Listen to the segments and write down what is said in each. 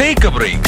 Take A break.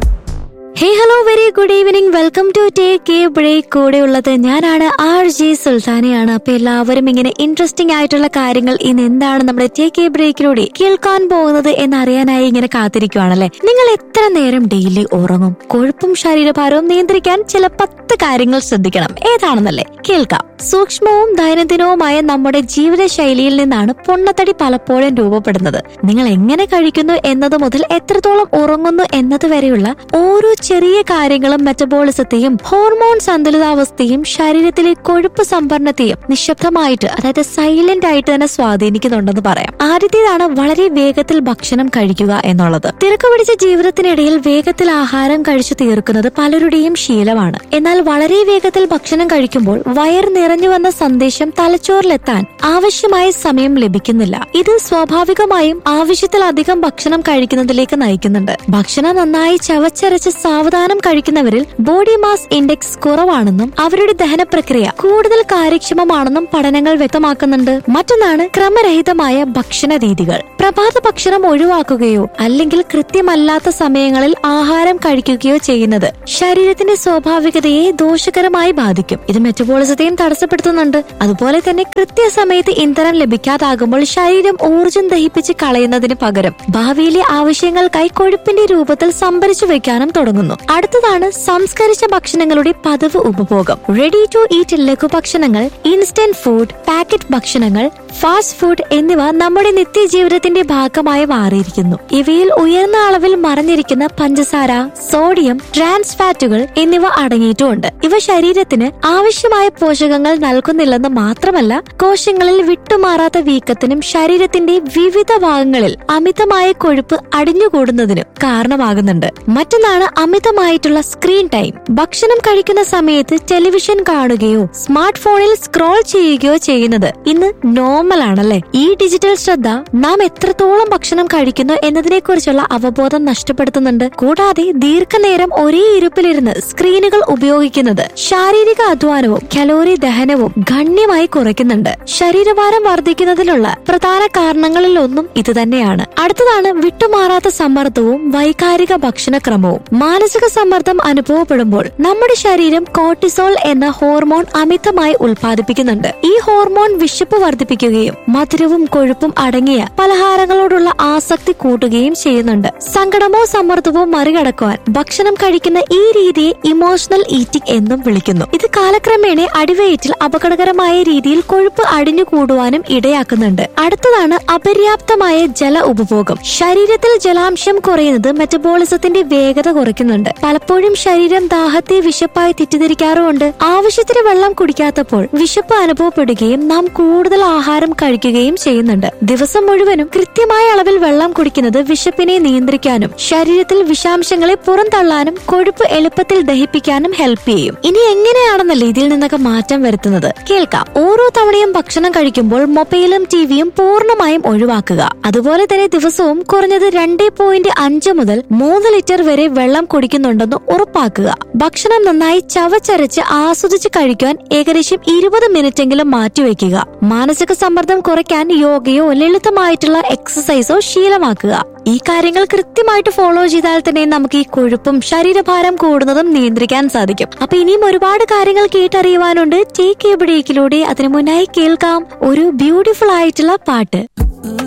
Hey hello very good evening, welcome to take A break. കൂടെ ഉള്ളത് ഞാനാണ് RJ സുൽത്താനയാണ്. അപ്പൊ എല്ലാവരും ഇങ്ങനെ ഇൻട്രസ്റ്റിംഗ് ആയിട്ടുള്ള കാര്യങ്ങൾ ഇന്ന് എന്താണ് നമ്മുടെ ടേക്ക് എ ബ്രേക്കിലൂടെ കേൾക്കാൻ പോകുന്നത് എന്നറിയാനായി ഇങ്ങനെ കാത്തിരിക്കുവാണല്ലേ. നിങ്ങൾ എത്ര നേരം ഡെയിലി ഉറങ്ങും? കൊഴുപ്പും ശരീരഭാരവും നിയന്ത്രിക്കാൻ ചില 10 കാര്യങ്ങൾ ശ്രദ്ധിക്കണം. ഏതാണെന്നല്ലേ, കേൾക്കാം. സൂക്ഷ്മവും ദൈനംദിനവുമായ നമ്മുടെ ജീവിതശൈലിയിൽ നിന്നാണ് പൊണ്ണത്തടി പലപ്പോഴും രൂപപ്പെടുന്നത്. നിങ്ങൾ എങ്ങനെ കഴിക്കുന്നു എന്നത് മുതൽ എത്രത്തോളം ഉറങ്ങുന്നു എന്നത് വരെയുള്ള ഓരോ ചെറിയ കാര്യങ്ങളും മെറ്റബോളിസത്തെയും ഹോർമോൺ സന്തുലിതാവസ്ഥയും ശരീരത്തിലെ കൊഴുപ്പ് സംഭരണത്തെയും നിശബ്ദമായിട്ട്, അതായത് സൈലന്റ് ആയിട്ട് തന്നെ സ്വാധീനിക്കുന്നുണ്ടെന്ന് പറയാം. ആദ്യത്തേതാണ് വളരെ വേഗത്തിൽ ഭക്ഷണം കഴിക്കുക എന്നുള്ളത്. തിരക്ക് പിടിച്ച ജീവിതത്തിനിടയിൽ വേഗത്തിൽ ആഹാരം കഴിച്ചു തീർക്കുന്നത് പലരുടെയും ശീലമാണ്. എന്നാൽ വളരെ വേഗത്തിൽ ഭക്ഷണം കഴിക്കുമ്പോൾ വയർ നിറഞ്ഞു വന്ന സന്ദേശം തലച്ചോറിലെത്താൻ ആവശ്യമായ സമയം ലഭിക്കുന്നില്ല. ഇത് സ്വാഭാവികമായും ആവശ്യത്തിലധികം ഭക്ഷണം കഴിക്കുന്നതിലേക്ക് നയിക്കുന്നുണ്ട്. ഭക്ഷണം നന്നായി ചവച്ചരച്ച് സാവധാനം കഴിക്കുന്നവരിൽ ബോഡി മാസ് ഇൻഡെക്സ് കുറവാണെന്നും അവരുടെ ദഹന പ്രക്രിയ കൂടുതൽ കാര്യക്ഷമമാണെന്നും പഠനങ്ങൾ വ്യക്തമാക്കുന്നുണ്ട്. മറ്റൊന്നാണ് ക്രമരഹിതമായ ഭക്ഷണ രീതികൾ. പ്രഭാത ഭക്ഷണം ഒഴിവാക്കുകയോ അല്ലെങ്കിൽ കൃത്യമല്ലാത്ത സമയങ്ങളിൽ ആഹാരം കഴിക്കുകയോ ചെയ്യുന്നത് ശരീരത്തിന്റെ സ്വാഭാവികതയെ ദോഷകരമായി ബാധിക്കും. ഇത് മെറ്റബോളിസത്തെയും തടസ്സപ്പെടുത്തുന്നുണ്ട്. അതുപോലെ തന്നെ കൃത്യസമയത്ത് ഇന്ധനം ലഭിക്കാതാകുമ്പോൾ ശരീരം ഊർജം ദഹിപ്പിച്ച് കളയുന്നതിന് പകരം ഭാവിയിലെ ആവശ്യങ്ങൾക്കായി കൊഴുപ്പിന്റെ രൂപത്തിൽ സംഭരിച്ചു വെക്കാനും തുടങ്ങുന്നു. അടുത്തതാണ് സംസ്കരിച്ച ഭക്ഷണങ്ങളുടെ പതിവ് ഉപഭോഗം. Ready to eat ലഘുഭക്ഷണങ്ങൾ, instant food, packet ഭക്ഷണങ്ങൾ, ഫാസ്റ്റ് ഫുഡ് എന്നിവ നമ്മുടെ നിത്യജീവിതത്തിന്റെ ഭാഗമായി മാറിയിരിക്കുന്നു. ഇവയിൽ ഉയർന്ന അളവിൽ മറഞ്ഞിരിക്കുന്ന പഞ്ചസാര, സോഡിയം, ട്രാൻസ് ഫാറ്റുകൾ എന്നിവ അടങ്ങിയിട്ടുമുണ്ട്. ഇവ ശരീരത്തിന് ആവശ്യമായ പോഷകങ്ങൾ നൽകുന്നില്ലെന്ന് മാത്രമല്ല, കോശങ്ങളിൽ വിട്ടുമാറാത്ത വീക്കത്തിനും ശരീരത്തിന്റെ വിവിധ ഭാഗങ്ങളിൽ അമിതമായ കൊഴുപ്പ് അടിഞ്ഞുകൂടുന്നതിനും കാരണമാകുന്നുണ്ട്. മറ്റൊന്നാണ് അമിതമായിട്ടുള്ള സ്ക്രീൻ ടൈം. ഭക്ഷണം കഴിക്കുന്ന സമയത്ത് ടെലിവിഷൻ കാണുകയോ സ്മാർട്ട് ഫോണിൽ സ്ക്രോൾ ചെയ്യുകയോ ചെയ്യുന്നത് ഇന്ന് നോർമൽ ആണല്ലേ. ഈ ഡിജിറ്റൽ ശ്രദ്ധ നാം എത്രത്തോളം ഭക്ഷണം കഴിക്കുന്നു എന്നതിനെ കുറിച്ചുള്ള അവബോധം നഷ്ടപ്പെടുത്തുന്നുണ്ട്. കൂടാതെ ദീർഘനേരം ഒരേ ഇരുപ്പിലിരുന്ന് സ്ക്രീനുകൾ ഉപയോഗിക്കുന്നത് ശാരീരിക അധ്വാനവും കലോറി ദഹനവും ഗണ്യമായി കുറയ്ക്കുന്നുണ്ട്. ശരീരഭാരം വർദ്ധിക്കുന്നതിനുള്ള പ്രധാന കാരണങ്ങളിൽ ഒന്നും ഇത് തന്നെയാണ്. അടുത്തതാണ് വിട്ടുമാറാത്ത സമ്മർദ്ദവും വൈകാരിക ഭക്ഷണക്രമവും. മാനസിക സമ്മർദ്ദം അനുഭവപ്പെടുമ്പോൾ നമ്മുടെ ശരീരം കോർട്ടിസോൾ എന്ന ഹോർമോൺ അമിതമായി ഉൽപ്പാദിപ്പിക്കുന്നുണ്ട്. ഈ ഹോർമോൺ വിശപ്പ് വർദ്ധിപ്പിക്കുകയും മധുരവും കൊഴുപ്പും അടങ്ങിയ പലഹാരങ്ങളോടുള്ള ആസക്തി കൂട്ടുകയും ചെയ്യുന്നുണ്ട്. സങ്കടമോ സമ്മർദ്ദമോ മറികടക്കുവാൻ ഭക്ഷണം കഴിക്കുന്ന ഈ രീതിയെ ഇമോഷണൽ ഈറ്റിംഗ് എന്നും വിളിക്കുന്നു. ഇത് കാലക്രമേണ അടിവയറ്റിൽ അപകടകരമായ രീതിയിൽ കൊഴുപ്പ് അടിഞ്ഞുകൂടുവാനും ഇടയാക്കുന്നുണ്ട്. അടുത്തതാണ് അപര്യാപ്തമായ ജല ഉപഭോഗം. ശരീരത്തിൽ ജലാംശം കുറയുന്നത് മെറ്റബോളിസത്തിന്റെ വേഗത കുറയ്ക്കുന്നുണ്ട്. പലപ്പോഴും ശരീരം ദാഹത്തെ വിശപ്പായി തെറ്റിദ്ധരിക്കാറുമുണ്ട്. ആവശ്യത്തിന് വെള്ളം കുടിക്കാത്തപ്പോൾ വിശപ്പ് അനുഭവപ്പെടുകയും നാം കൂടുതൽ ആഹാരം കഴിക്കുകയും ചെയ്യുന്നുണ്ട്. ദിവസം മുഴുവനും കൃത്യമായ അളവിൽ വെള്ളം കുടിക്കുന്നത് വിശപ്പിനെ നിയന്ത്രിക്കാനും ശരീരത്തിൽ വിഷാംശങ്ങളെ പുറന്തള്ളാനും കൊഴുപ്പ് എളുപ്പത്തിൽ ദഹിപ്പിക്കാനും ഹെൽപ്പ് ചെയ്യും. ഇനി എങ്ങനെയാണെന്നല്ലേ ഇതിൽ നിന്നൊക്കെ മാറ്റം വരുത്തുന്നത്, കേൾക്കാം. ഓരോ തവണയും ഭക്ഷണം കഴിക്കുമ്പോൾ മൊബൈലും ടിവിയും പൂർണ്ണമായും ഒഴിവാക്കുക. അതുപോലെ തന്നെ ദിവസവും കുറഞ്ഞത് 2.5 മുതൽ 3 ലിറ്റർ വരെ വെള്ളം കുടിക്കുന്നുണ്ടെന്ന് ഉറപ്പാക്കുക. ഭക്ഷണം നന്നായി ചവച്ചരച്ച് ആസ്വദിച്ച് കഴിക്കാൻ ഏകദേശം 20 മിനിറ്റെങ്കിലും മാറ്റിവെക്കുക. മാനസിക സമ്മർദ്ദം കുറയ്ക്കാൻ യോഗയോ ലളിതമായിട്ടുള്ള എക്സസൈസോ ശീലമാക്കുക. ഈ കാര്യങ്ങൾ കൃത്യമായിട്ട് ഫോളോ ചെയ്താൽ തന്നെ നമുക്ക് ഈ കൊഴുപ്പും ശരീരഭാരം കൂടുന്നതും നിയന്ത്രിക്കാൻ സാധിക്കും. അപ്പൊ ഇനിയും ഒരുപാട് കാര്യങ്ങൾ കേട്ടറിയുവാനുണ്ട് ടേക്ക് എ ബ്രേക്കിലൂടെ. അതിനു മുന്നായി കേൾക്കാം ഒരു ബ്യൂട്ടിഫുൾ ആയിട്ടുള്ള പാട്ട്.